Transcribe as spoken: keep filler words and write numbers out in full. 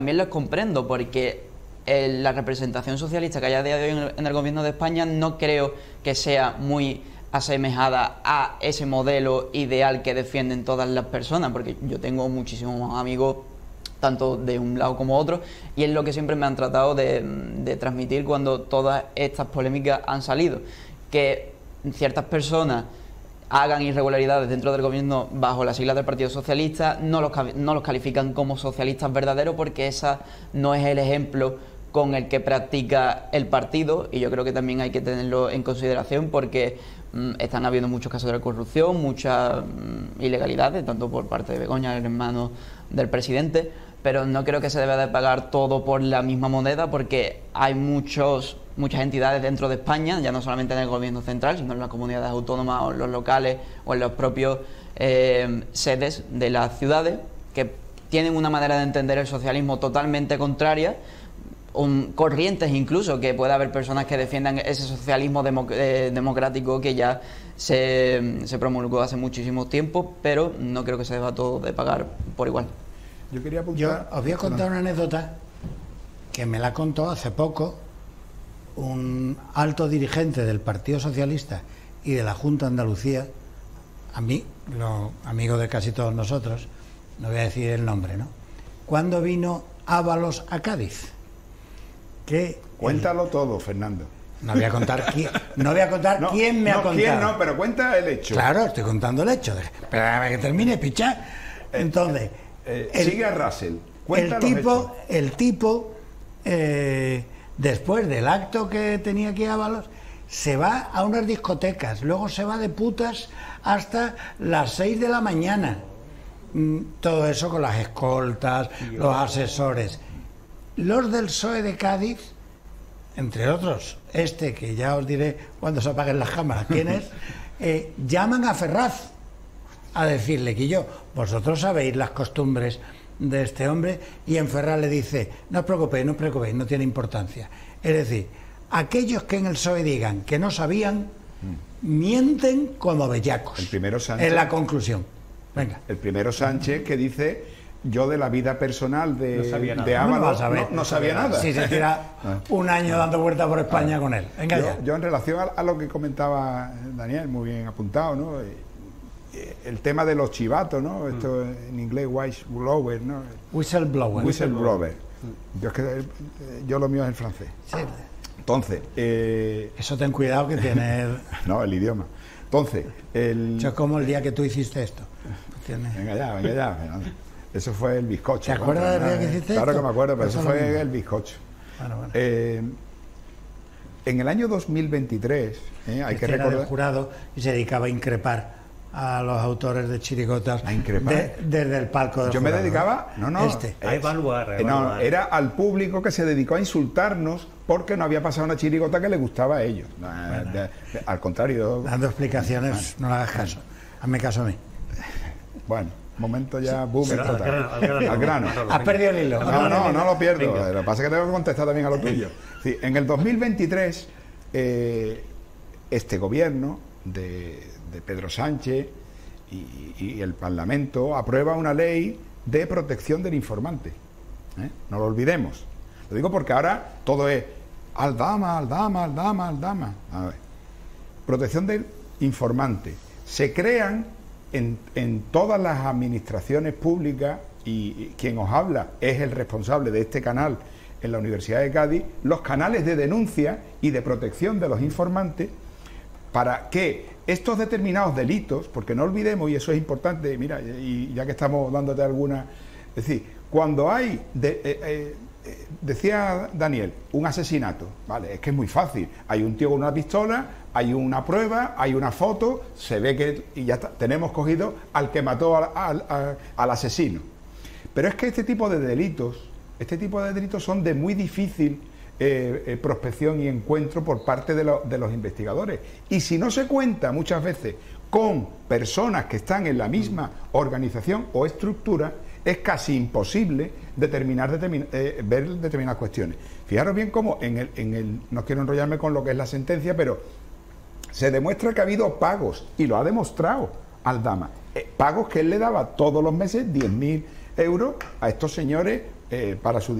También los comprendo porque el, la representación socialista que hay a día de hoy en el, en el gobierno de España no creo que sea muy asemejada a ese modelo ideal que defienden todas las personas, porque yo tengo muchísimos amigos tanto de un lado como otro, y es lo que siempre me han tratado de, de transmitir cuando todas estas polémicas han salido, que ciertas personas hagan irregularidades dentro del gobierno bajo las siglas del Partido Socialista, no los, no los califican como socialistas verdaderos porque esa no es el ejemplo con el que practica el partido, y yo creo que también hay que tenerlo en consideración porque mmm, están habiendo muchos casos de corrupción, muchas mmm, ilegalidades, tanto por parte de Begoña, el hermano del presidente, pero no creo que se deba de pagar todo por la misma moneda porque hay muchos, muchas entidades dentro de España, ya no solamente en el gobierno central, sino en las comunidades autónomas o en los locales o en los propios eh, sedes de las ciudades, que tienen una manera de entender el socialismo totalmente contraria, un, corrientes incluso, que puede haber personas que defiendan ese socialismo democ eh, democrático que ya se, se promulgó hace muchísimo tiempo, pero no creo que se deba todo de pagar por igual. Yo quería apuntar... Yo os voy a contar una anécdota que me la contó hace poco un alto dirigente del Partido Socialista y de la Junta de Andalucía, a mí, lo, amigo de casi todos nosotros, no voy a decir el nombre, ¿no? Cuando vino Ábalos a Cádiz. Que Cuéntalo el, todo, Fernando. No voy a contar quién, no voy a contar no, quién me no, ha contado. Quién no, pero cuenta el hecho. Claro, estoy contando el hecho. Espérame que termine, pichar. Entonces... Eh, eh, sigue a Russell. El tipo, el tipo eh, después del acto que tenía aquí Ábalos, se va a unas discotecas, luego se va de putas hasta las seis de la mañana. Mm, todo eso con las escoltas, los asesores. Los del P S O E de Cádiz, entre otros, este que ya os diré cuando se apaguen las cámaras quién es, eh, llaman a Ferraz a decirle que yo, vosotros sabéis las costumbres de este hombre, y en Ferraz le dice, no os preocupéis, no os preocupéis, no tiene importancia. Es decir, aquellos que en el P S O E digan que no sabían, mm. mienten como bellacos. El primero Sánchez. Es la conclusión. Venga. El primero Sánchez que dice, yo de la vida personal de, no sabía nada. de Ábalos no, no, no sabía nada. Si se tira un año dando vueltas por España con él. Venga yo, ya. yo en relación a, a lo que comentaba Daniel, muy bien apuntado, ¿no? El tema de los chivatos, ¿no? Esto en inglés, whistleblower, ¿no? Whistleblower. Whistleblower. Yo, es que, yo lo mío es el francés. Sí. Entonces... Eh... Eso ten cuidado que tiene... El... no, el idioma. Entonces, el... Eso es como el día que tú hiciste esto. ¿Tienes? Venga ya, venga ya. Eso fue el bizcocho. ¿Te acuerdas del día que hiciste Claro esto? que me acuerdo, pero eso, eso fue mismo. el bizcocho. Bueno, bueno. Eh, en el año dos mil veintitrés, eh, hay este que era recordar... del jurado y se dedicaba a increpar a los autores de chirigotas a increpar de, desde el palco del yo jurado. me dedicaba no no este. a evaluar, a evaluar. No, era al público que se dedicó a insultarnos porque no había pasado una chirigota que le gustaba a ellos. Bueno, de, de, al contrario, dando explicaciones, bueno, no le hagas caso, hazme caso a mí. Bueno, momento ya boom, sí, total. Al grano, al grano, al grano. Has perdido el hilo. No, no, no lo pierdo. Venga. Lo que pasa es que tengo que contestar también a lo tuyo. Sí, en el dos mil veintitrés eh, este gobierno de, de Pedro Sánchez y, y el Parlamento aprueba una ley de protección del informante. ¿Eh? No lo olvidemos. Lo digo porque ahora todo es Aldama, Aldama, Aldama, Aldama. A ver. Protección del informante. Se crean en, en todas las administraciones públicas, y, y quien os habla es el responsable de este canal en la Universidad de Cádiz, los canales de denuncia y de protección de los informantes, para que estos determinados delitos, porque no olvidemos, y eso es importante, mira, y ya que estamos dándote alguna, es decir, cuando hay, de, eh, eh, decía Daniel, un asesinato, vale, es que es muy fácil, hay un tío con una pistola, hay una prueba, hay una foto, se ve que, y ya está, tenemos cogido al que mató al, al, al, al asesino. Pero es que este tipo de delitos, este tipo de delitos son de muy difícil Eh, eh, prospección y encuentro por parte de, lo, de los investigadores, y si no se cuenta muchas veces con personas que están en la misma organización o estructura, es casi imposible determinar, determin, eh, ver determinadas cuestiones. Fijaros bien cómo en el, en el, no quiero enrollarme con lo que es la sentencia, pero se demuestra que ha habido pagos, y lo ha demostrado Aldama, eh, pagos que él le daba todos los meses diez mil euros a estos señores eh, para su